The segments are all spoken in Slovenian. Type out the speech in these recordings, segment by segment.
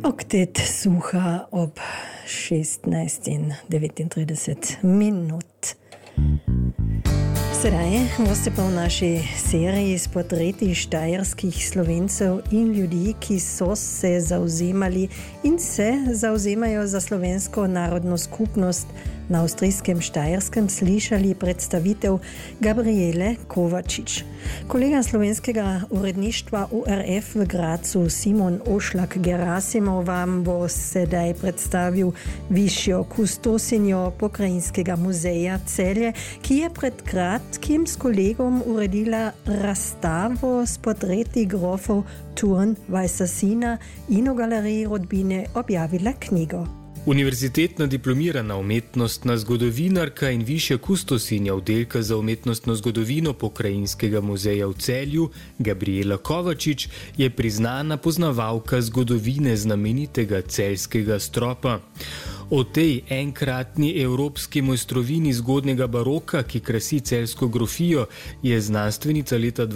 Oktet suha ob 16:39. Sedaj boste pa v naši seriji s portreti štajerskih Slovencev in ljudi, ki so se zauzemali in se zauzemajo za slovensko narodno skupnost, na avstrijskem Štajerskem slišali predstavitev Gabriele Kovačič. Kolega slovenskega uredništva URF v Gracu Simon Ošlak Gerasimov vam bo sedaj predstavil višjo kustosinjo Pokrajinskega muzeja Celje, ki je pred kratkim s kolegom uredila razstavo s portreti grofov Thurn, Valsasina in v galeriji rodbine objavila knjigo. Univerzitetna diplomirana umetnostna zgodovinarka in višja kustosinja oddelka za umetnostno zgodovino Pokrajinskega muzeja v Celju, Gabriela Kovačič, je priznana poznavalka zgodovine znamenitega celjskega stropa. O tej enkratni evropski mojstrovini zgodnjega baroka, ki krasi celjsko grofijo, je znanstvenica leta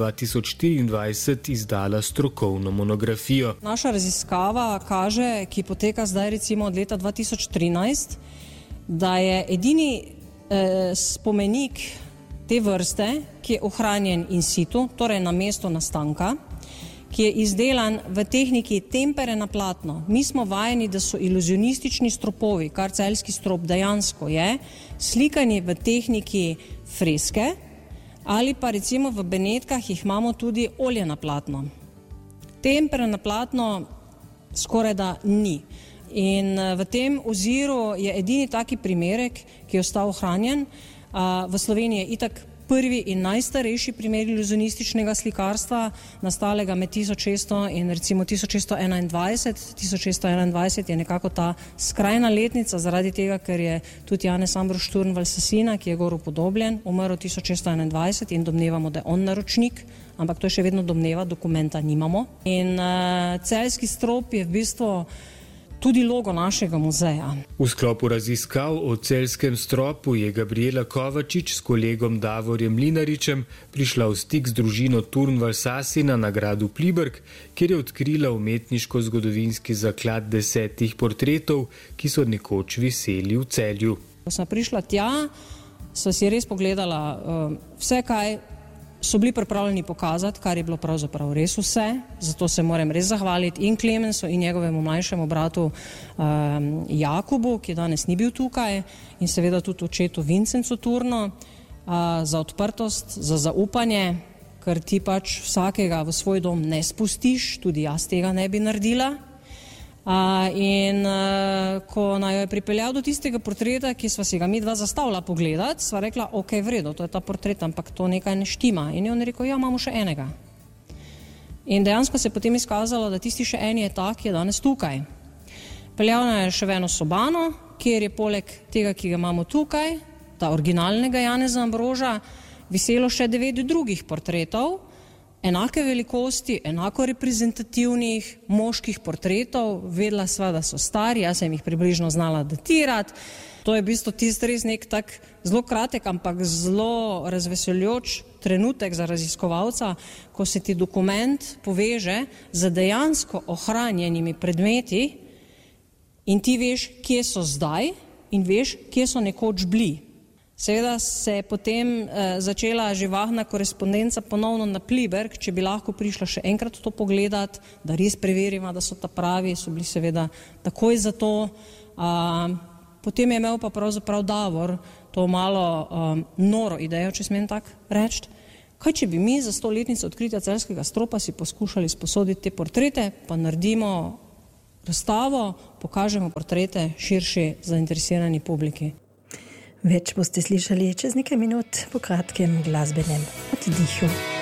2024 izdala strokovno monografijo. Naša raziskava kaže, ki poteka zdaj recimo od leta 2013, da je edini spomenik te vrste, ki je ohranjen in situ, torej na mesto nastanka, ki je izdelan v tehniki tempere na platno. Mi smo vajeni, da so iluzionistični stropovi, kar celjski strop dejansko je, slikani v tehniki freske ali pa recimo v Benetkah jih imamo tudi olje na platno. Tempere na platno skoraj da ni. In v tem oziru je edini taki primerek, ki je ostal ohranjen. V Sloveniji je itak prvi in najstarejši primer iluzionističnega slikarstva, nastalega med 1600 in recimo 1621. 1621 je nekako ta skrajna letnica, zaradi tega, ker je tudi Janez Ambrož Thurn Valsasina, ki je gor upodobljen, umrl 1621 in domnevamo, da je on naročnik, ampak to je še vedno domneva, dokumenta nimamo. In celjski strop je v bistvu tudi logo našega muzeja. V sklopu raziskav o celjskem stropu je Gabriela Kovačič s kolegom Davorjem Mlinaričem prišla v stik z družino Thurn Valsasina na gradu Pliberk, kjer je odkrila umetniško-zgodovinski zaklad 10 portretov, ki so nekoč viseli v Celju. Ko sem prišla tja, sem si res pogledala vse, kaj so bili pripravljeni pokazati, kar je bilo pravzaprav res vse. Zato se moram res zahvaliti in Klemensu in njegovemu mlajšemu bratu Jakobu, ki danes ni bil tukaj, in seveda tudi očetu Vincencu Thurnu za odprtost, za zaupanje, ker ti pač vsakega v svoj dom ne spustiš, tudi jaz tega ne bi naredila. Ko naj jo je pripeljal do tistega portreta, ki sva si ga mi dva zastavila pogledati, sva rekla, ok, v redu, to je ta portret, ampak to nekaj ne štima. In je on rekel, ja, imamo še enega. In dejansko se je potem izkazalo, da tisti še eni je ta, ki je danes tukaj. Peljavna je še v eno sobano, kjer je poleg tega, ki ga imamo tukaj, ta originalnega Janeza Ambroža, viselo še 9 drugih portretov, enake velikosti, enako reprezentativnih moških portretov. Vedela sva, da so stari, jaz sem jih približno znala datirati. To je v bistvu tisti res nek tak zelo kratek, ampak zelo razveseljujoč trenutek za raziskovalca, ko se ti dokument poveže z dejansko ohranjenimi predmeti in ti veš, kje so zdaj in veš, kje so nekoč bili. Seveda se je potem začela živahna korespondenca ponovno na Pliberk, če bi lahko prišla še enkrat to pogledati, da res preverimo, da so ta pravi, so bili seveda takoj za to. Potem je imel pa pravzaprav Davor to malo noro idejo, če smem tako reči. Kaj, če bi mi za 100-letnico odkritja celjskega stropa si poskušali sposoditi te portrete, pa naredimo razstavo, pokažemo portrete širši zainteresirani publiki. Več boste slišali čez nekaj minut po kratkem glasbenem oddihu.